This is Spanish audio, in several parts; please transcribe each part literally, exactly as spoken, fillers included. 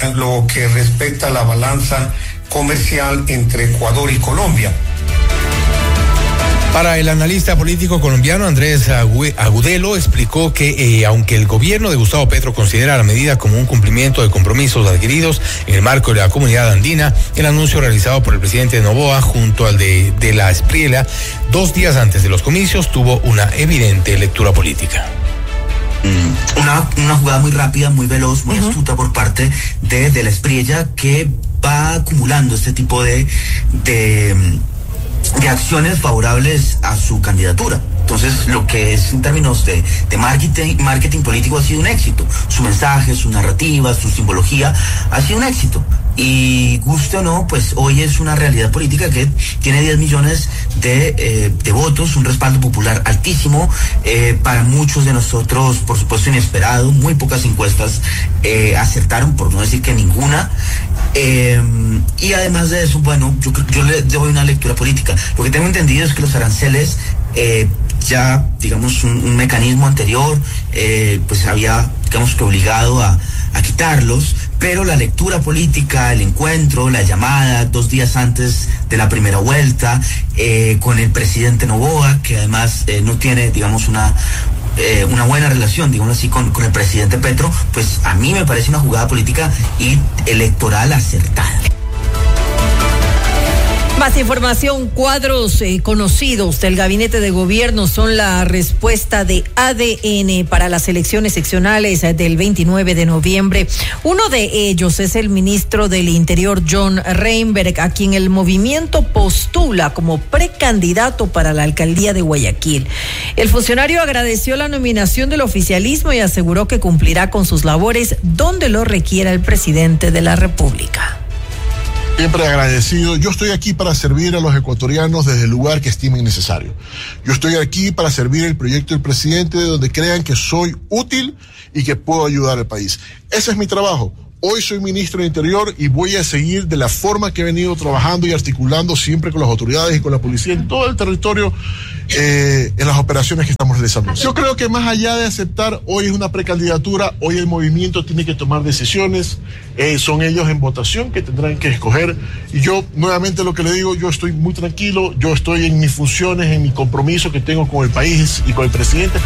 lo que respecta a la balanza comercial entre Ecuador y Colombia. Para el analista político colombiano Andrés Agudelo, explicó que eh, aunque el gobierno de Gustavo Petro considera la medida como un cumplimiento de compromisos adquiridos en el marco de la comunidad andina, el anuncio realizado por el presidente Noboa junto al de, de la Espriella dos días antes de los comicios tuvo una evidente lectura política. Una, una jugada muy rápida, muy veloz, muy uh-huh. astuta por parte de, de la Espriella, que va acumulando este tipo de... de de acciones favorables a su candidatura. Entonces, lo que es en términos de, de marketing, marketing político ha sido un éxito. Su mensaje, su narrativa, su simbología ha sido un éxito. Y guste o no, pues hoy es una realidad política que tiene diez millones de, eh, de votos, un respaldo popular altísimo, eh, para muchos de nosotros, por supuesto, inesperado. Muy pocas encuestas eh, acertaron, por no decir que ninguna. Eh, y además de eso, bueno, yo, yo le doy una lectura política. Lo que tengo entendido es que los aranceles, eh, ya, digamos, un, un mecanismo anterior, eh, pues había, digamos, que obligado a, a quitarlos, pero la lectura política, el encuentro, la llamada dos días antes de la primera vuelta, eh, con el presidente Noboa, que además eh, no tiene, digamos, una... Eh, una buena relación, digamos así, con, con el presidente Petro, pues a mí me parece una jugada política y electoral acertada. Más información, cuadros eh, conocidos del gabinete de gobierno son la respuesta de A D N para las elecciones seccionales del veintinueve de noviembre. Uno de ellos es el ministro del Interior, John Reinberg, a quien el movimiento postula como precandidato para la alcaldía de Guayaquil. El funcionario agradeció la nominación del oficialismo y aseguró que cumplirá con sus labores donde lo requiera el presidente de la República. Siempre agradecido. Yo estoy aquí para servir a los ecuatorianos desde el lugar que estimen necesario. Yo estoy aquí para servir el proyecto del presidente donde crean que soy útil y que puedo ayudar al país. Ese es mi trabajo. Hoy soy ministro del Interior y voy a seguir de la forma que he venido trabajando y articulando siempre con las autoridades y con la policía en todo el territorio, eh, en las operaciones que estamos realizando. Yo creo que más allá de aceptar, hoy es una precandidatura, hoy el movimiento tiene que tomar decisiones, eh, son ellos en votación que tendrán que escoger. Y yo, nuevamente lo que le digo, yo estoy muy tranquilo, yo estoy en mis funciones, en mi compromiso que tengo con el país y con el presidente.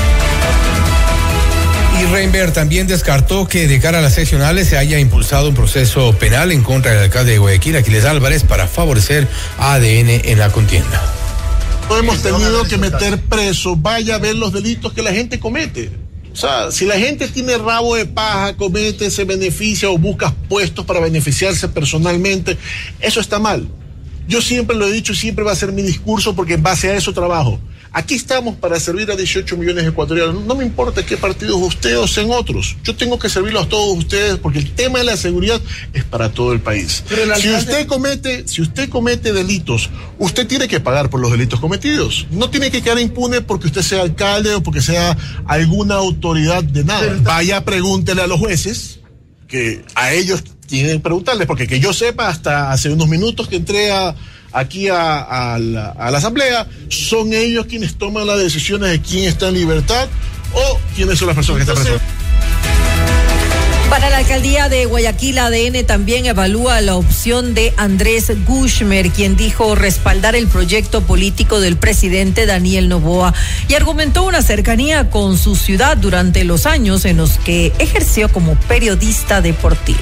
Y Reinberg también descartó que de cara a las seccionales se haya impulsado un proceso penal en contra del alcalde de Guayaquil, Aquiles Álvarez, para favorecer a A D N en la contienda. No hemos tenido que meter preso, vaya a ver los delitos que la gente comete. O sea, si la gente tiene rabo de paja, comete, se beneficia o busca puestos para beneficiarse personalmente, eso está mal. Yo siempre lo he dicho y siempre va a ser mi discurso porque en base a eso trabajo. Aquí estamos para servir a dieciocho millones de ecuatorianos. No me importa qué partidos ustedes o sean otros. Yo tengo que servirlos a todos ustedes porque el tema de la seguridad es para todo el país. El alcalde... Si usted comete, si usted comete delitos, usted tiene que pagar por los delitos cometidos. No tiene que quedar impune porque usted sea alcalde o porque sea alguna autoridad de nada. Pero... Vaya, pregúntele a los jueces, que a ellos tienen que preguntarles, porque que yo sepa, hasta hace unos minutos que entré a... aquí a, a, la, a la asamblea, son ellos quienes toman las decisiones de quién está en libertad o quiénes son las personas que están presos. Para la alcaldía de Guayaquil, A D N también evalúa la opción de Andrés Gushmer, quien dijo respaldar el proyecto político del presidente Daniel Noboa y argumentó una cercanía con su ciudad durante los años en los que ejerció como periodista deportivo.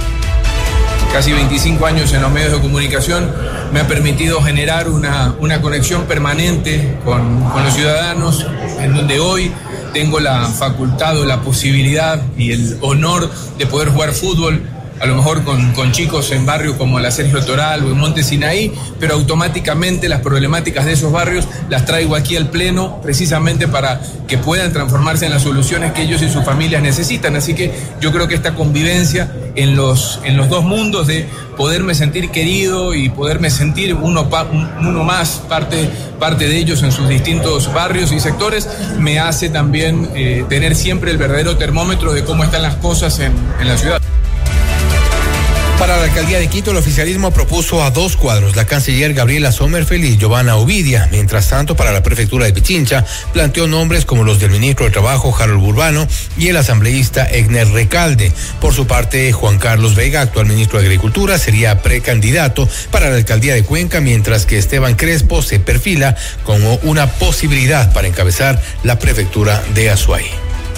Casi veinticinco años en los medios de comunicación me ha permitido generar una, una conexión permanente con, con los ciudadanos, en donde hoy tengo la facultad o la posibilidad y el honor de poder jugar fútbol, a lo mejor con, con chicos en barrios como la Sergio Toral o en Monte Sinaí, pero automáticamente las problemáticas de esos barrios las traigo aquí al pleno precisamente para que puedan transformarse en las soluciones que ellos y sus familias necesitan. Así que yo creo que esta convivencia en los, en los dos mundos de poderme sentir querido y poderme sentir uno, pa, uno más, parte, parte de ellos en sus distintos barrios y sectores, me hace también eh, tener siempre el verdadero termómetro de cómo están las cosas en, en la ciudad. Para la alcaldía de Quito, el oficialismo propuso a dos cuadros, la canciller Gabriela Sommerfeld y Giovanna Ovidia. Mientras tanto, para la prefectura de Pichincha, planteó nombres como los del ministro de Trabajo, Harold Burbano, y el asambleísta Egner Recalde. Por su parte, Juan Carlos Vega, actual ministro de Agricultura, sería precandidato para la alcaldía de Cuenca, mientras que Esteban Crespo se perfila como una posibilidad para encabezar la prefectura de Azuay.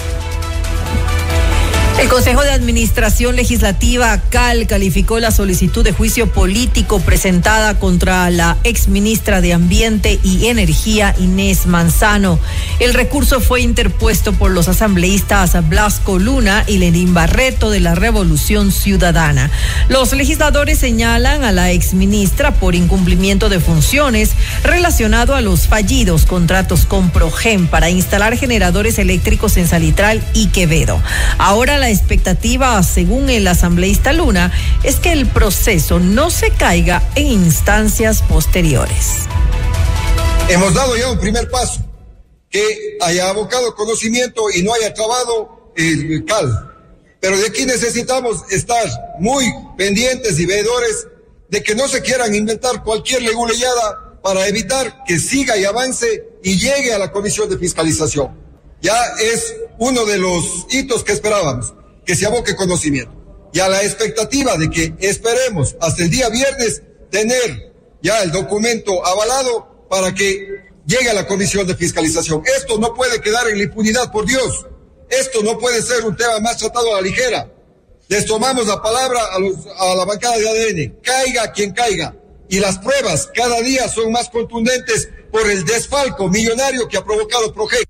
El Consejo de Administración Legislativa C A L calificó la solicitud de juicio político presentada contra la exministra de Ambiente y Energía, Inés Manzano. El recurso fue interpuesto por los asambleístas Blasco Luna y Lenín Barreto de la Revolución Ciudadana. Los legisladores señalan a la exministra por incumplimiento de funciones relacionado a los fallidos contratos con Progen para instalar generadores eléctricos en Salitral y Quevedo. Ahora la La expectativa, según el asambleísta Luna, es que el proceso no se caiga en instancias posteriores. Hemos dado ya un primer paso, que haya abocado conocimiento y no haya trabado el C A L. Pero de aquí necesitamos estar muy pendientes y veedores de que no se quieran inventar cualquier leguleyada para evitar que siga y avance y llegue a la Comisión de Fiscalización. Ya es uno de los hitos que esperábamos, que se aboque conocimiento. Y a la expectativa de que esperemos hasta el día viernes tener ya el documento avalado para que llegue a la Comisión de Fiscalización. Esto no puede quedar en la impunidad, por Dios. Esto no puede ser un tema más tratado a la ligera. Les tomamos la palabra a, los, a la bancada de A D N, caiga quien caiga. Y las pruebas cada día son más contundentes por el desfalco millonario que ha provocado Progen.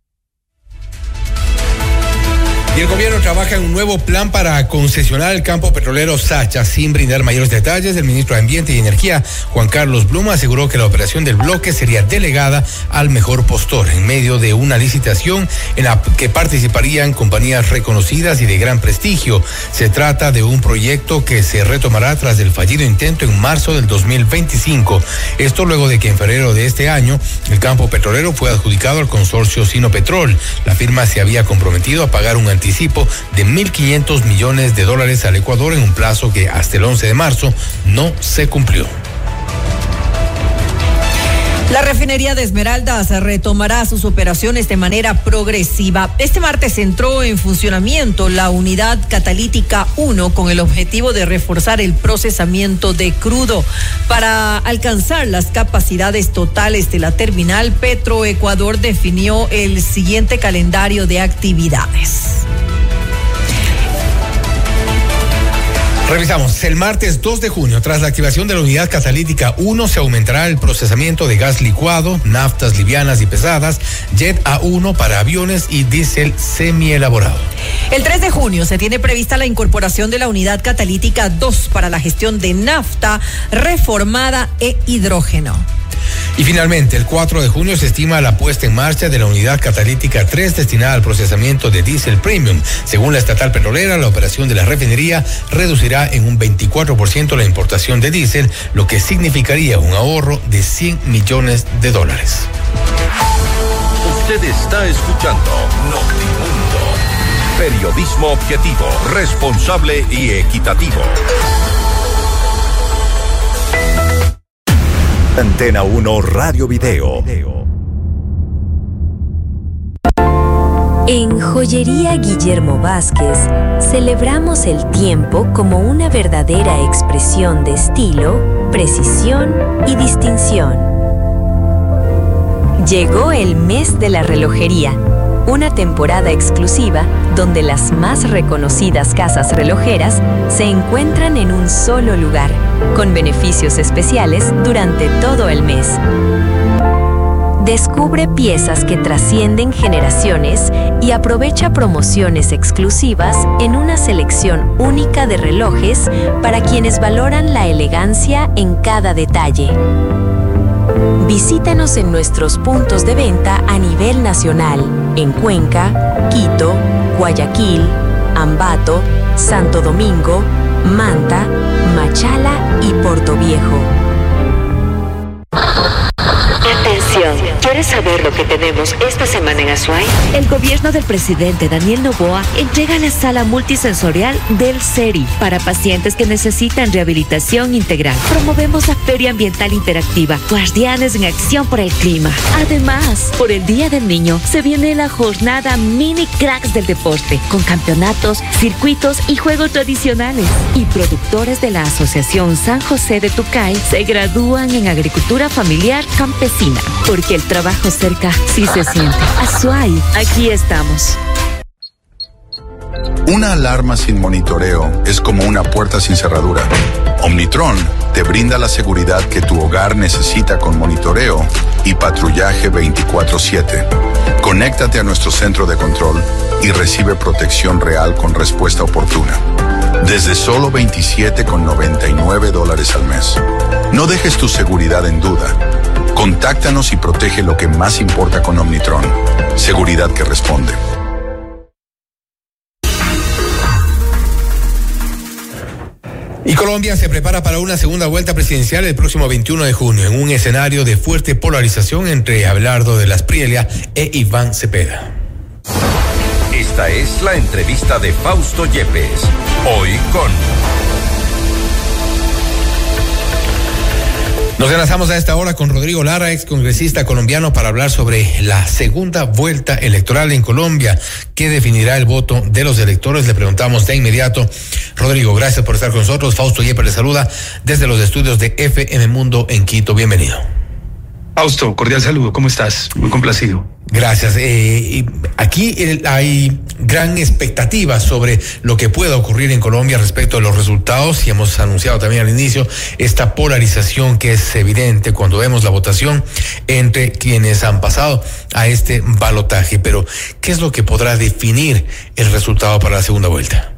Y el gobierno trabaja en un nuevo plan para concesionar el campo petrolero Sacha. Sin brindar mayores detalles, el ministro de Ambiente y Energía, Juan Carlos Bluma, aseguró que la operación del bloque sería delegada al mejor postor en medio de una licitación en la que participarían compañías reconocidas y de gran prestigio. Se trata de un proyecto que se retomará tras el fallido intento en marzo del dos mil veinticinco. Esto luego de que en febrero de este año el campo petrolero fue adjudicado al consorcio Sinopetrol. La firma se había comprometido a pagar un anticipo de mil quinientos millones de dólares al Ecuador en un plazo que hasta el once de marzo no se cumplió. La refinería de Esmeraldas retomará sus operaciones de manera progresiva. Este martes entró en funcionamiento la unidad catalítica uno con el objetivo de reforzar el procesamiento de crudo. Para alcanzar las capacidades totales de la terminal, Petroecuador definió el siguiente calendario de actividades. Revisamos. El martes dos de junio, tras la activación de la unidad catalítica uno, se aumentará el procesamiento de gas licuado, naftas livianas y pesadas, Jet A uno para aviones y diésel semielaborado. El tres de junio se tiene prevista la incorporación de la unidad catalítica dos para la gestión de nafta reformada e hidrógeno. Y finalmente, el cuatro de junio se estima la puesta en marcha de la unidad catalítica tres destinada al procesamiento de diésel premium. Según la estatal petrolera, la operación de la refinería reducirá en un veinticuatro por ciento la importación de diésel, lo que significaría un ahorro de cien millones de dólares. Usted está escuchando Notimundo. Periodismo objetivo, responsable y equitativo. Antena uno Radio Video. En Joyería Guillermo Vázquez celebramos el tiempo como una verdadera expresión de estilo, precisión y distinción. Llegó el mes de la relojería, una temporada exclusiva donde las más reconocidas casas relojeras se encuentran en un solo lugar, con beneficios especiales durante todo el mes. Descubre piezas que trascienden generaciones y aprovecha promociones exclusivas en una selección única de relojes para quienes valoran la elegancia en cada detalle. Visítanos en nuestros puntos de venta a nivel nacional, en Cuenca, Quito, Guayaquil, Ambato, Santo Domingo, Manta, Machala y Portoviejo. Atención, ¿Quieres saber lo que tenemos esta semana en Azuay? El gobierno del presidente Daniel Noboa entrega la sala multisensorial del SERI para pacientes que necesitan rehabilitación integral. Promovemos la Feria Ambiental Interactiva, Guardianes en Acción por el Clima. Además, por el Día del Niño, se viene la jornada Mini Cracks del Deporte, con campeonatos, circuitos y juegos tradicionales. Y productores de la Asociación San José de Tucay se gradúan en Agricultura Familiar Campesina, porque el trabajo cerca sí se siente. Azuay, aquí estamos. Una alarma sin monitoreo es como una puerta sin cerradura. Omnitron te brinda la seguridad que tu hogar necesita con monitoreo y patrullaje veinticuatro siete. Conéctate a nuestro centro de control y recibe protección real con respuesta oportuna. Desde solo veintisiete con noventa y nueve dólares al mes. No dejes tu seguridad en duda. Contáctanos y protege lo que más importa con Omnitron. Seguridad que responde. Y Colombia se prepara para una segunda vuelta presidencial el próximo veintiuno de junio, en un escenario de fuerte polarización entre Abelardo de la Espriella e Iván Cepeda. Esta es la entrevista de Fausto Yepes. Hoy con... Nos enlazamos a esta hora con Rodrigo Lara, ex congresista colombiano, para hablar sobre la segunda vuelta electoral en Colombia, que definirá el voto de los electores. Le preguntamos de inmediato. Rodrigo, gracias por estar con nosotros. Fausto Yepes le saluda desde los estudios de F M Mundo en Quito. Bienvenido. Fausto, cordial saludo. ¿Cómo estás? Muy complacido. Gracias. Eh, aquí eh, hay gran expectativa sobre lo que pueda ocurrir en Colombia respecto a los resultados, y hemos anunciado también al inicio esta polarización que es evidente cuando vemos la votación entre quienes han pasado a este balotaje. Pero, ¿qué es lo que podrá definir el resultado para la segunda vuelta?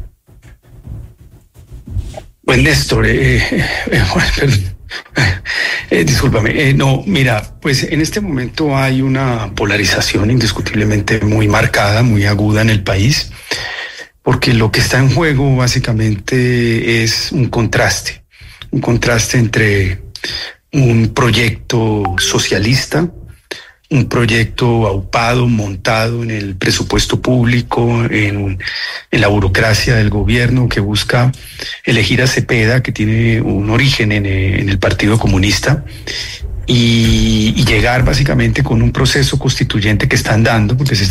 Pues Néstor, eh, eh, perdón. Eh, discúlpame, eh, no, mira, pues en este momento hay una polarización indiscutiblemente muy marcada, muy aguda en el país, porque lo que está en juego básicamente es un contraste, un contraste entre un proyecto socialista, un proyecto aupado, montado en el presupuesto público, en, en la burocracia del gobierno, que busca elegir a Cepeda, que tiene un origen en, en el Partido Comunista, y, y llegar básicamente con un proceso constituyente que están dando, porque se